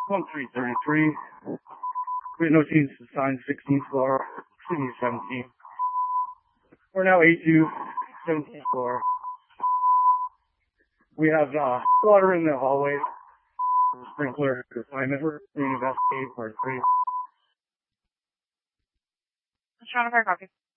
1333. We have no teams assigned 16th floor, 17. We're now A2, 17th floor. We have water in the hallway. Sprinkler assignment. We're going to investigate part 3. Toronto Fire, copy.